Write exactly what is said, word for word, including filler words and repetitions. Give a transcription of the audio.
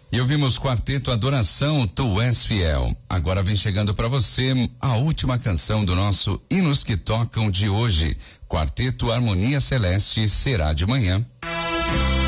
E ouvimos Quarteto Adoração, Tu És Fiel. Agora vem chegando para você a última canção do nosso Hinos que Tocam de hoje. Quarteto Harmonia Celeste, Será de Manhã.